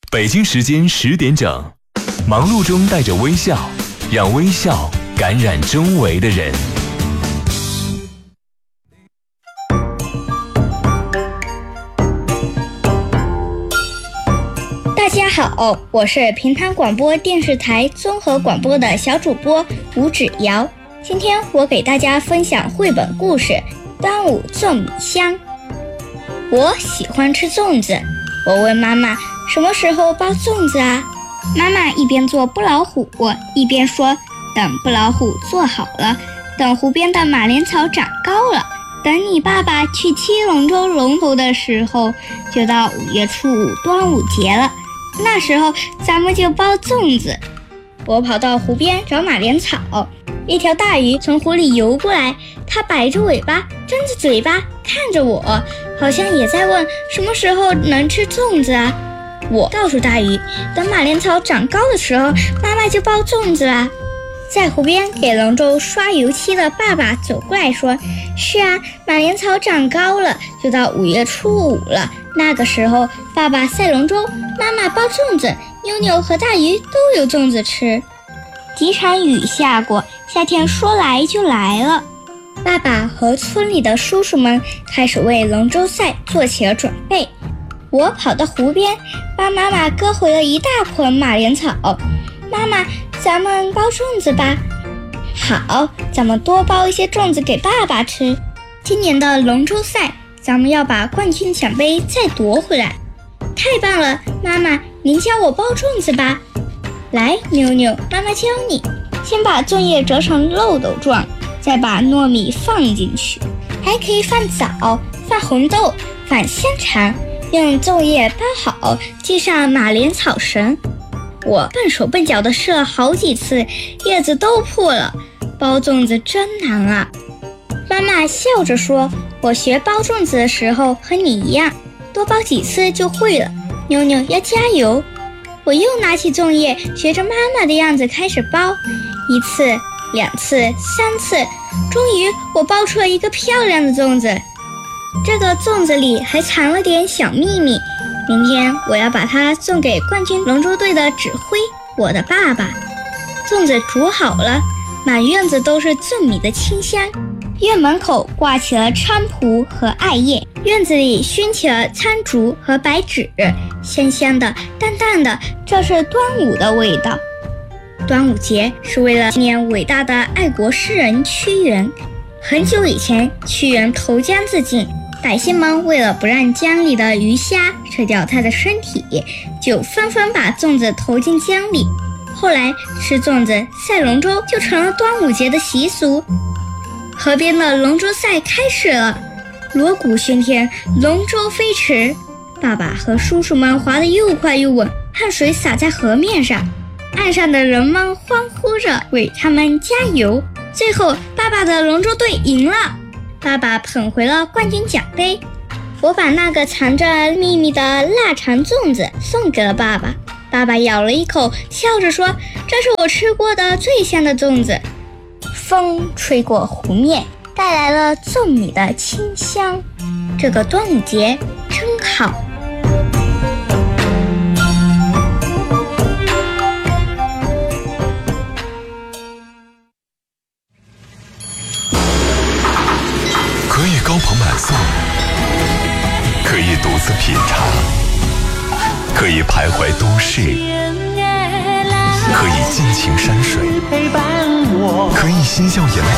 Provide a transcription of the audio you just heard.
北京时间10点整，忙碌中带着微笑，让微笑感染周围的人。 大家好，我是平潭广播电视台综合广播的小主播吴芷瑶。今天我给大家分享绘本故事《端午粽米香》。我喜欢吃粽子，我问妈妈什么时候包粽子啊？妈妈一边做不老虎，一边说等不老虎做好了，等湖边的马莲草长高了，等你爸爸去踢龙舟龙头的时候，就到5月初5端午节了，那时候咱们就包粽子。我跑到湖边找马莲草，一条大鱼从湖里游过来，它摆着尾巴，张着嘴巴看着我，好像也在问什么时候能吃粽子啊。我告诉大鱼，等马莲草长高的时候，妈妈就包粽子啦。在湖边给龙舟刷油漆的爸爸走过来说，是啊，马莲草长高了，就到5月初5了，那个时候爸爸赛龙舟，妈妈包粽子，妞妞和大鱼都有粽子吃。几场雨下过，夏天说来就来了。爸爸和村里的叔叔们开始为龙舟赛做起了准备。我跑到湖边，帮妈妈割回了一大捆马莲草。妈妈，咱们包粽子吧。好，咱们多包一些粽子给爸爸吃。今年的龙舟赛，咱们要把冠军奖杯再夺回来。太棒了，妈妈，您教我包粽子吧。来，妞妞，妈妈教你。先把粽叶折成漏斗状，再把糯米放进去，还可以放枣、放红豆、放香肠，用粽叶包好，系上马莲草绳。我笨手笨脚地试了好几次，叶子都破了。包粽子真难啊！妈妈笑着说，我学包粽子的时候和你一样，多包几次就会了。妞妞要加油！我又拿起粽叶，学着妈妈的样子开始包，1次、2次、3次，终于我包出了一个漂亮的粽子。这个粽子里还藏了点小秘密，明天我要把它送给冠军龙舟队的指挥，我的爸爸。粽子煮好了，满院子都是粽米的清香。院门口挂起了菖蒲和艾叶，院子里熏起了苍竹和白芷，香香的，淡淡的，这是端午的味道。端午节是为了纪念伟大的爱国诗人屈原。很久以前，屈原投江自尽，百姓们为了不让江里的鱼虾吃掉他的身体，就纷纷把粽子投进江里。后来吃粽子赛龙舟就成了端午节的习俗。河边的龙舟赛开始了，锣鼓喧天，龙舟飞驰，爸爸和叔叔们划得又快又稳，汗水洒在河面上，岸上的人们欢呼着为他们加油。最后爸爸的龙舟队赢了，爸爸捧回了冠军奖杯。我把那个藏着秘密的腊肠粽子送给了爸爸，爸爸咬了一口，笑着说，这是我吃过的最香的粽子。风吹过湖面，带来了粽米的清香。这个端午节真好。 可以高朋满送，可以独自品尝，可以徘徊都市，可以尽情山水，可以嬉笑颜